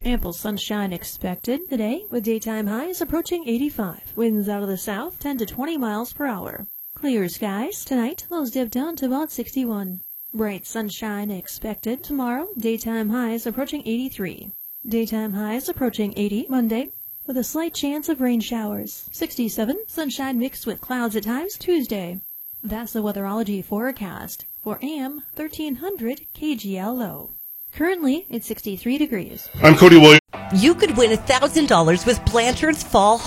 Ample sunshine expected today, with daytime highs approaching 85. Winds out of the south 10 to 20 miles per hour. Clear skies tonight, lows dip down to about 61. Bright sunshine expected tomorrow, daytime highs approaching 83. Daytime highs approaching 80 Monday, with a slight chance of rain showers. 67, sunshine mixed with clouds at times Tuesday. That's the weatherology forecast for AM 1300 KGL low. Currently, it's 63 degrees. I'm Cody Williams. You could win $1,000 with Blanchard's Fall